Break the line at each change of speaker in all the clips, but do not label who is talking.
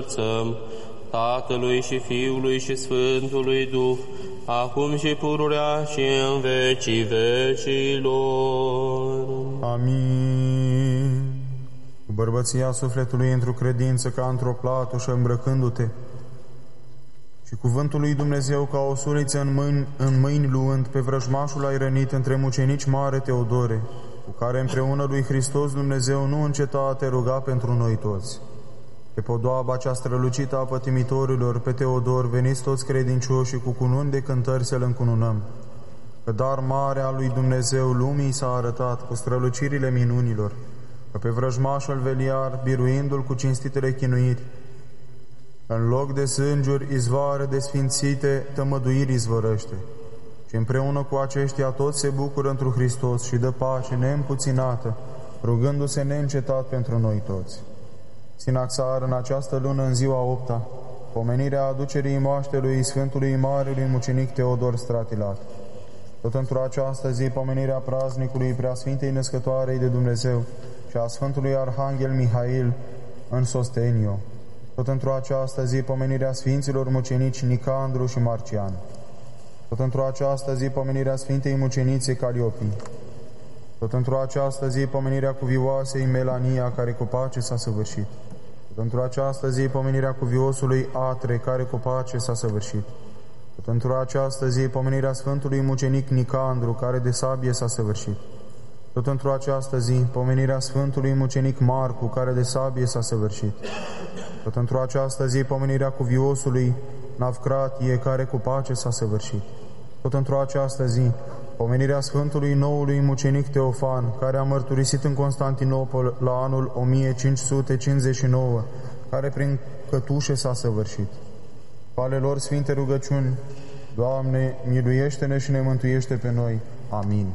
Tatălui și Fiului și Sfântului Duh, acum și pururea și în vecii vecilor.
Amin. Cu bărbăția sufletului într-o credință ca într-o platușă îmbrăcându-te și cuvântul lui Dumnezeu ca o suliță în mâini luând, pe vrăjmașul ai rănit între mucenici mare Teodore, cu care împreună lui Hristos Dumnezeu nu înceta a te ruga pentru noi toți. Pe podoaba cea strălucită a pătimitorilor, pe Teodor, veniți toți credincioși cu cununi de cântări să-l încununăm. Că dar mare al lui Dumnezeu lumii s-a arătat cu strălucirile minunilor, că pe vrăjmașul veliar, biruindu-l cu cinstitele chinuiri, în loc de sânguri izvoare desfințite, tămăduiri izvorăște. Și împreună cu aceștia toți se bucură întru Hristos și dă pace neîmpuținată, rugându-se neîncetat pentru noi toți. Sinaxar, în această lună, în ziua 8-a, pomenirea aducerii moaștelui Sfântului Marelui Mucenic Teodor Stratilat. Tot într-o această zi, pomenirea praznicului Preasfintei Născătoarei de Dumnezeu și a Sfântului Arhanghel Mihail în Sostenio. Tot într-o această zi, pomenirea Sfinților Mucenici Nicandru și Marcian. Tot într-o această zi, pomenirea Sfintei Mucenițe Caliopii. Tot într-o această zi, pomenirea cuvioasei Melania, care cu pace s-a săvârșit. Tot într-o această zi, pomenirea cuviosului Atre, care cu pace s-a săvârșit. Tot într-o această zi, pomenirea Sfântului Mucenic Nicandru, care de sabie s-a săvârșit. Tot într-o această zi, pomenirea Sfântului Mucenic Marcu, care de sabie s-a săvârșit. Tot într-o această zi, pomenirea cuviosului Navcratie, care cu pace s-a săvârșit. Tot într-o această zi, pomenirea Sfântului Noului Mucenic Teofan, care a mărturisit în Constantinopol la anul 1559, care prin cătușe s-a săvârșit. Cu ale lor sfinte rugăciuni, Doamne, miluiește-ne și ne mântuiește pe noi. Amin.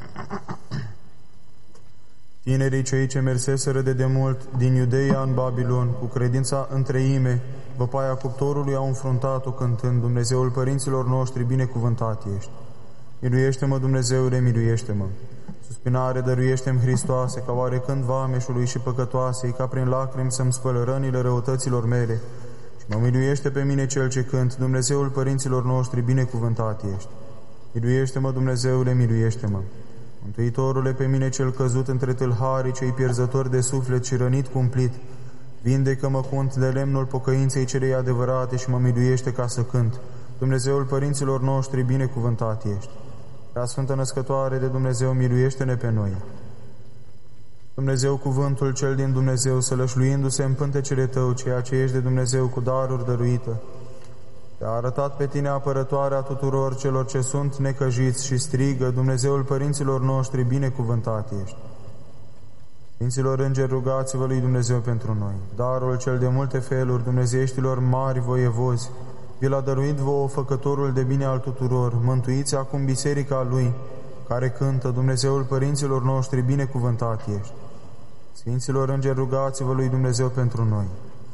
Tinerii cei ce merseseră de demult din Iudeia în Babilon, cu credința în treime, văpaia cuptorului au înfruntat-o cântând, Dumnezeul părinților noștri, binecuvântat ești. Miluiește-mă, Dumnezeule, miluiește-mă. Suspinare dăruiește-mi, Hristoase, ca oarecând vameșului și păcătoasei, ca prin lacrimi să-mi spăl rănile răutăților mele. Și mă miluiește pe mine cel ce cânt, Dumnezeul părinților noștri, binecuvântat ești. Miluiește-mă, Dumnezeule, miluiește-mă. Mântuitorule, pe mine cel căzut între tâlharii, cei pierzători de suflet și rănit cumplit, vindecă-mă cu unt de lemnul pocăinței celei adevărate și mă miluiește ca să cânt. Dumnezeul părinților noștri, binecuvântat ești. Prea Sfântă Născătoare de Dumnezeu, miluiește-ne pe noi. Dumnezeu, cuvântul cel din Dumnezeu, sălășluindu-se în pântecele tău, ceea ce ești de Dumnezeu cu daruri dăruită, te-a arătat pe tine apărătoarea tuturor celor ce sunt necăjiți și strigă, Dumnezeul părinților noștri, binecuvântat ești. Sfinților îngeri, rugați-vă lui Dumnezeu pentru noi. Darul cel de multe feluri, dumnezeieștilor mari voievozi, vi l-a dăruit vouă făcătorul de bine al tuturor. Mântuiți acum biserica lui, care cântă, Dumnezeul părinților noștri, binecuvântat ești. Sfinților îngeri, rugați-vă lui Dumnezeu pentru noi.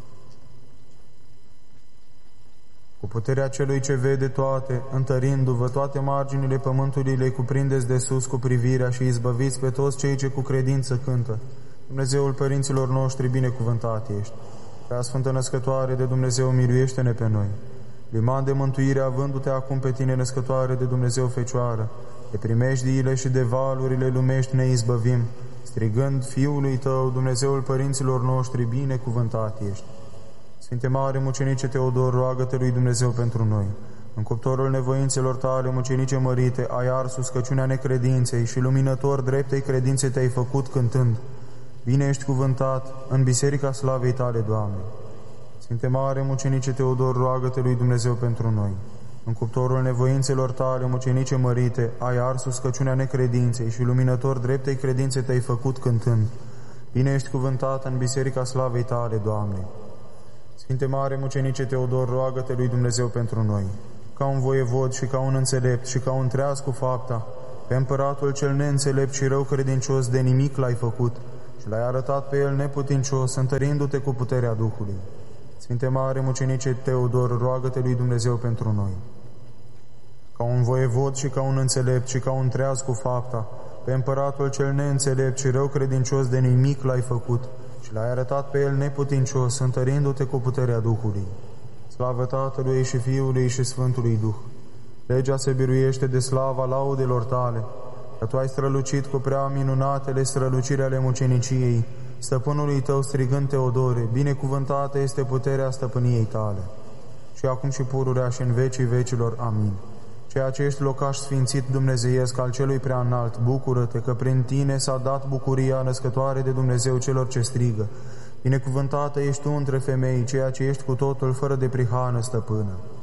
Cu puterea celui ce vede toate, întărindu-vă toate marginile pământului, le cuprindeți de sus cu privirea și izbăviți pe toți cei ce cu credință cântă. Dumnezeul părinților noștri, binecuvântat ești. Prea Sfântă Născătoare de Dumnezeu, miluiește-ne pe noi. Liman de mântuire, avându-te acum pe tine, Născătoare de Dumnezeu Fecioară, de primejdiile și de valurile lumești ne izbăvim, strigând Fiului Tău, Dumnezeul părinților noștri, binecuvântat ești. Sfinte Mare Mucenice Teodor, roagă-te lui Dumnezeu pentru noi. În cuptorul nevoințelor tale, mucenice mărite, ai ars uscăciunea necredinței și luminător dreptei credințe te-ai făcut cântând, bine ești cuvântat în biserica slavei tale, Doamne. Sfinte Mare Mucenice Teodor, roagă-te lui Dumnezeu pentru noi. În cuptorul nevoințelor tale, mucenice mărite, ai ars uscăciunea necredinței și luminător dreptei credințe te-ai făcut cântând, bine ești cuvântat în biserica slavei tale, Doamne. Sfinte Mare Mucenice Teodor, roagă-te lui Dumnezeu pentru noi. Ca un voievod și ca un înțelept și ca un treaz cu fapta, pe împăratul cel neînțelept și rău credincios de nimic l-ai făcut și l-ai arătat pe el neputincios, întărindu-te cu puterea Duhului. Sfinte Mare Mucenice Teodor, roagă-te lui Dumnezeu pentru noi. Ca un voievod și ca un înțelept și ca un treaz cu fapta, pe împăratul cel neînțelept și rău credincios de nimic l-ai făcut și l-ai arătat pe el neputincios, întărindu-te cu puterea Duhului. Slavă Tatălui și Fiului și Sfântului Duh! Legea se biruiește de slava laudelor tale, că tu ai strălucit cu prea minunatele străluciri ale muceniciei, stăpânului tău strigând Teodore, binecuvântată este puterea stăpâniei tale. Și acum și pururea și în vecii vecilor. Amin. Ceea ce ești locaș sfințit dumnezeiesc al celui prea înalt, bucură-te că prin tine s-a dat bucuria născătoare de Dumnezeu celor ce strigă. Binecuvântată ești tu între femei, ceea ce ești cu totul fără de prihană, stăpână.